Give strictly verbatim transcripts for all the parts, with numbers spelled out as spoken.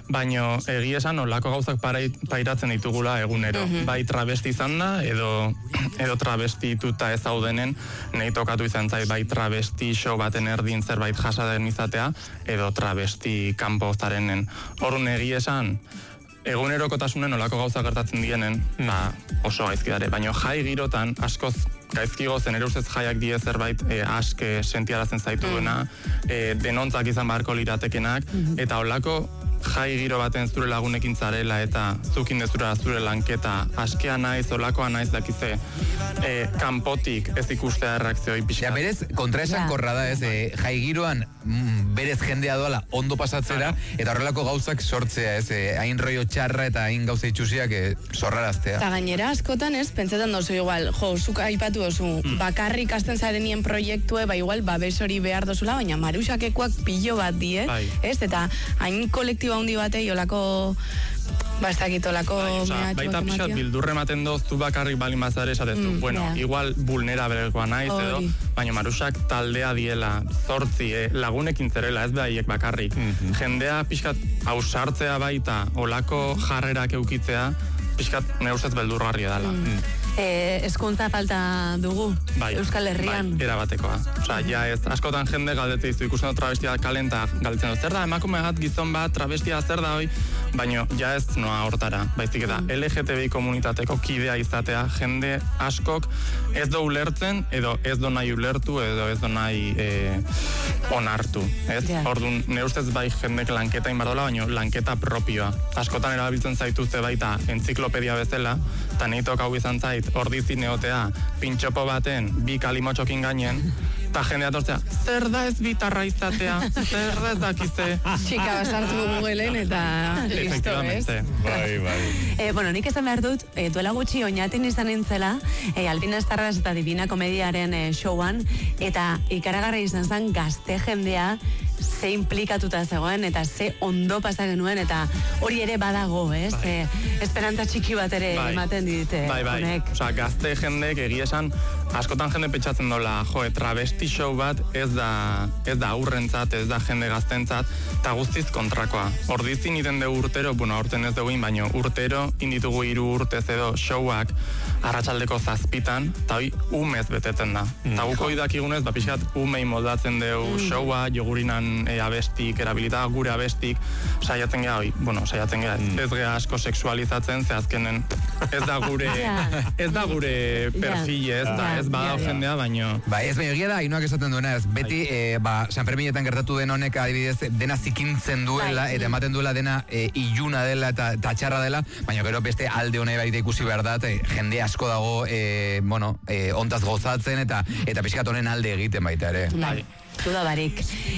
baino egia esan olako gauzak pairatzen ditugula egunero. Mm-hmm. Bai travesti izan da, edo, edo travestituta ez daudenen, nahi tokatu izan zait bai travesti show baten erdin zerbait jasaden izatea, edo travesti kanpo zarenen. Horren egia esan, egunerokotasunen olako gauza gertatzen dienen, ba, oso gaizki dare, baina jai girotan askoz gaizkigo zen ere ustez jaiak die zerbait e, aske sentiarazten zaitu duena, e, denontzak izan beharko liratekenak, eta olako jai giro baten zure lagunekin zarela eta zukin dezura zure lanketa askea naiz, olakoa naiz dakize e, kanpotik ez ikustea erreakzioi pixka. Ja, berez, kontraesan korra da ez, e, jai giroan mm, berez jendea doala ondo pasatzera, claro. Eta horrelako gauzak sortzea ez, e, hain rollo txarra eta hain gauza itxusiak e, sorraraztea. Eta gainera askotan ez, pentsetan dozu igual, jo, zuk aipatu dozu, mm. bakarrik hasten zarenien proiektue, ba igual, babes hori behar dozula, baina Maruxakekoak pilo bat die, bai. Ez, eta hain kolektibo handi batei, olako, bastakit, olako bai, baita pixat bildurre ematen doztu bakarrik balin bazare esatezu. Mm, bueno, yeah. Igual vulnerablekoa naiz edo, baina Maruxak taldea diela, zortzi, eh, lagunekin zerela, ez behaiek bakarrik. Mm-hmm. Jendea pixkat ausartzea baita, olako jarrerak eukitzea, pixkat ne ustez beldurgarria dela. Mm. Mm. Eh, eskuntza falta dugu, bai, Euskal Herrian. Bai, erabatekoa. Osa, ja ez, askotan jende galdetzen dizu, ikusten dut travestia kalenta galdetzen dut. Zer da, emakume bat, gizon bat, travestia zer da hoi, baina ja ez noa hortara. Baizik eta L G T B I komunitateko kidea izatea, jende askok ez do ulertzen, edo ez do nahi ulertu, edo ez do nahi eh, onartu. Ez? Yeah. Orduan, ne ustez bai jendek lanketa inbardola, baina lanketa propioa. Askotan erabiltzen zaituzte baita entziklopedia bezala, eta nehitok hau izan zait, ordizi neotea, pintxopo baten, bi kalimotxokin gainen, eta jendea tortzea, zer da ez bitarra izatea, zer da ez dakize. Txika basartu Googleen eta listo, ez? Bai, bai. Eh, bueno, nik esan behar dut, eh, duela gutxi oinaten izan nintzela, eh, Alpina Estarras eta Divina Komediaren eh, showan, eta ikaragarra izan zen gazte jendea, ze implikatuta zegoen, eta ze ondo pasa genuen, eta hori ere badago, ez? Bai. Eh, esperantza txiki bat ere bai. Ematen dite. Bai, bai. Honek. Osa, gazte jendek egia esan, askotan jende pentsatzen dola, jo, travesti show bat ez da, ez da aurrentzat, ez da jende gaztentzat, eta guztiz kontrakoa. Ordizin iten dugu urtero, bueno, aurten ez duguin, baino urtero inditugu hiru urtez edo showak arratsaldeko zazpitan, eta hoi umez betetzen da. Eta mm. guko idakigunez, ba, pixkat umei moldatzen dugu mm. showa, jogurinan e, abestik, erabilita gure abestik, saiatzen geha, hoi, bueno, saiatzen geha, mm. ez geha asko sexualizatzen, ze azkenen ez da gure, ez da gure perfile, ez da, ez bada jendea, baino. Ba, ez baino, egia da, inoak esaten duena, ez, beti, eh, ba, San Ferminetan gertatu den honek, adibidez, dena zikintzen duela, eta ematen duela dena e, iluna dela eta txarra dela, baina gero beste alde honei baita ikusi behar da, e, jende asko dago, e, bueno, e, ontaz gozatzen, eta eta pixkat honen alde egiten baita ere. Bai. Duda barik.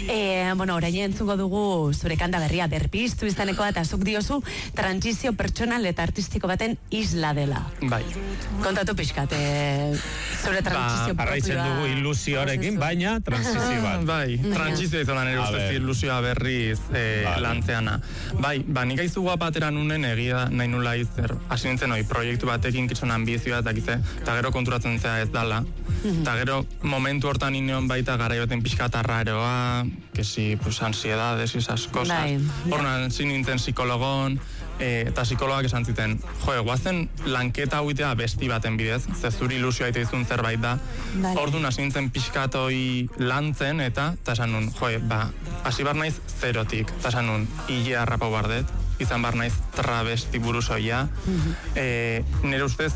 E, bueno, orain entzungo dugu zure kanta berria berpiztu izanekoa, eta zuk diozu transizio pertsonal eta artistiko baten isla dela. Bai. Kontatu pixkat, e, zure transizio ba, arraitzen dugu ilusioarekin, baina transizio bat. Bai, transizio izan da nire ustez ilusioa berriz e, vale. Lantzeana. Bai, ba, nik aizu guapatera nunen egia nahi nula izer. Hasi nintzen hoi, proiektu batekin kitson ambizioa, eta gize, eta gero konturatzen zea ez dala. Eta gero momentu hortan ineon baita garaioten pixkat raroa, que si, pues, ansiedades y esas cosas. Horna, zin nintzen psikologon, e, eta psikologak esan ziten, jo, guazen lanketa huitea besti baten bidez, ze zuri ilusioa ite izun zerbait da. Orduan, hasi nintzen pixkatoi lantzen, eta, eta esan nun, jo, ba, hasi bar naiz zerotik, eta esan nun, hilea rapau bardet, izan bar naiz travesti buruzoia, mm-hmm. e, nire ustez,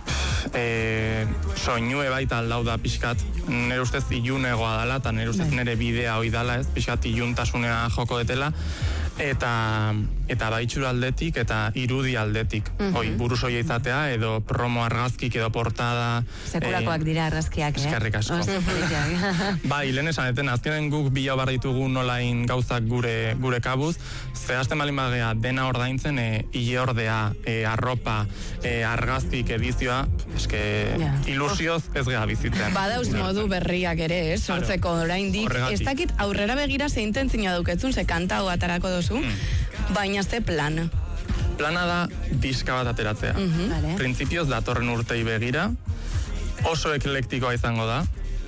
E, soinue baita aldau da pixkat, nire ustez ilunegoa dela, eta nire ustez nire bidea hoi dela, ez, pixkat iluntasunea joko detela, eta eta baitxura aldetik eta irudi aldetik. Mm-hmm. Hoi, buruzoia izatea, edo promo argazkik, edo portada. Sekulakoak eh, dira argazkiak, eh? Eskerrik asko. Bai, lehen esan, eten azkenen guk bila bar ditugu nolain gauzak gure, gure kabuz, zehazten balin bagea dena ordaintzen, e, hile ordea, e, arropa, e, argazkik, edizioa, eske yeah. ilusioz ez geha bizitzen. Badauz modu berriak ere, eh? Sortzeko oraindik. Ez dakit aurrera begira ze intentzioa dauketzun, ze kanta hau atarako dozu, mm. baina ze plan. Plana da diska bat ateratzea. Mm-hmm. Vale. Printzipioz datorren urtei begira, oso eklektikoa izango da,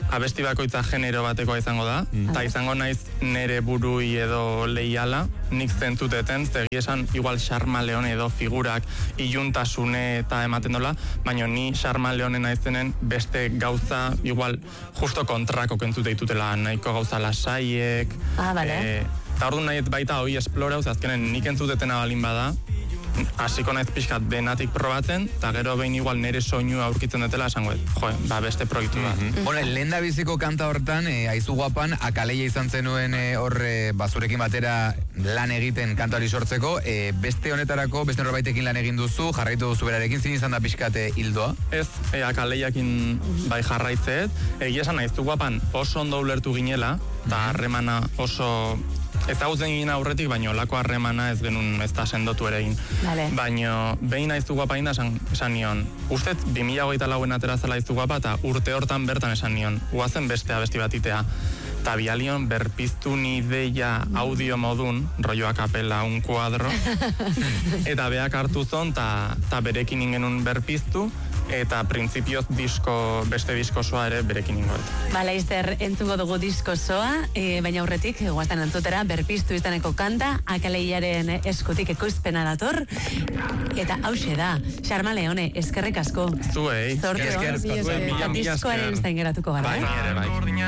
abesti bakoitza genero batekoa izango da, eta izango naiz nere burui edo leiala, nik zentuteten, zegi esan igual Xarma Leone edo figurak iluntasune eta ematen dola, baina ni Xarma Leone naizenen beste gauza igual justo kontrako kentzute ditutela, nahiko gauza lasaiek, ah, vale. e, eta ordu nahi baita hoi esplorau, azkenen nik entzutetena balin bada, hasiko naiz pixkat denatik probatzen, eta gero behin igual nire soinua aurkitzen dutela esango, jo, ba beste proiektu bat. Mm-hmm. Bueno, lehen da biziko kanta hortan, e, aizu guapan, akaleia izan zenuen e, horre bazurekin batera lan egiten kanta hori sortzeko, e, beste honetarako, beste norbaitekin lan egin duzu, jarraitu duzu berarekin, zin izan da pixkate hildoa? Ez, e, akaleiakin bai jarraitzeet, egia esan aizu guapan oso ondo ulertu ginela, eta harremana oso ezagutzen ginen aurretik, baino lako harremana ez genuen ez da sendotu ere egin. Vale. Baino, behin aizu guapa inda esan, esan nion. Ustez, bi mila hogeita lauen atera zela aizu guapa, eta urte hortan bertan esan nion. Guazen beste abesti batitea. Eta bialion berpiztu ni deia audio modun, rolloa kapela un kuadro, eta beak hartu zon, eta berekin ingenun berpiztu, eta printzipioz disko, beste diskosoa ere berekin ingoet. Bala, izter, entzungo dugu diskosoa, e, baina aurretik, guaztan entzutera, berpiztu izaneko kanta, akaleiaren eskutik ekoizpena dator, eta hause da, Xarma Leone, eskerrik asko. Zuei. Zorte hon, eskerrik asko. eta diskoaren zain geratuko gara. Bai, ere, bai.